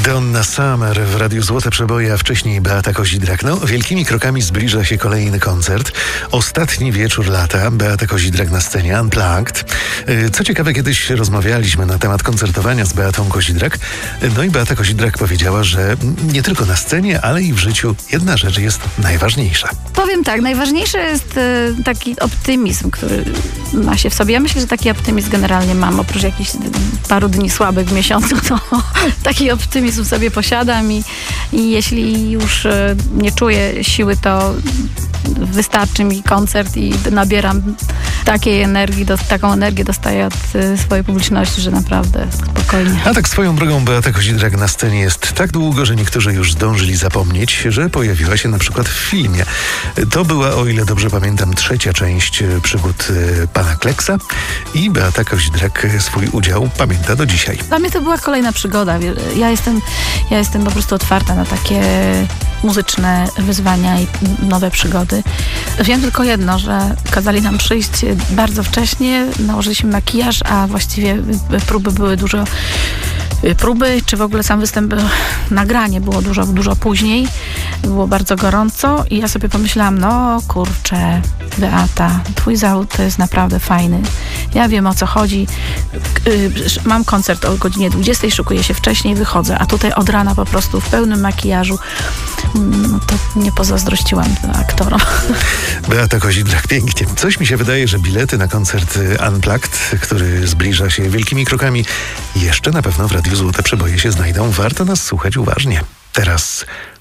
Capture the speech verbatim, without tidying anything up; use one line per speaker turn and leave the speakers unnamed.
Donna Summer w Radiu Złote Przeboje, a wcześniej Beata Kozidrak. No, wielkimi krokami zbliża się kolejny koncert. Ostatni wieczór lata. Beata Kozidrak na scenie Unplugged. Co ciekawe, kiedyś rozmawialiśmy na temat koncertowania z Beatą Kozidrak. No i Beata Kozidrak powiedziała, że nie tylko na scenie, ale i w życiu jedna rzecz jest najważniejsza.
Powiem tak, najważniejszy jest y, taki optymizm, który ma się w sobie. Ja myślę, że taki optymizm generalnie mam. Oprócz jakichś paru dni słabych w miesiącu, to taki optymizm w sobie posiadam i, i jeśli już y, nie czuję siły, to wystarczy mi koncert i nabieram takiej energii, do, taką energię dostaję od y, swojej publiczności, że naprawdę spokojnie.
A tak swoją drogą Beata Kozidrak na scenie jest tak długo, że niektórzy już zdążyli zapomnieć, że pojawiła się na przykład w filmie. To była, o ile dobrze pamiętam, trzecia część przygód y, pana Kleksa i Beata Kozidrak swój udział pamięta do dzisiaj.
Dla mnie to była kolejna przygoda. Ja jestem, ja jestem po prostu otwarta na takie muzyczne wyzwania i nowe przygody. Wiem tylko jedno, że kazali nam przyjść bardzo wcześnie, nałożyliśmy makijaż, a właściwie próby były dużo próby, czy w ogóle sam występ, nagranie było dużo, dużo później. Było bardzo gorąco i ja sobie pomyślałam, no kurczę, Beata, twój zawód to jest naprawdę fajny. Ja wiem, o co chodzi. Mam koncert o godzinie dwudziestej, szykuję się wcześniej, wychodzę, a tutaj od rana po prostu w pełnym makijażu. No to nie pozazdrościłam aktorom.
Beata Kozidrak, pięknie. Coś mi się wydaje, że bilety na koncert Unplugged, który zbliża się wielkimi krokami, jeszcze na pewno w Radiu Złote Przeboje się znajdą. Warto nas słuchać uważnie. Teraz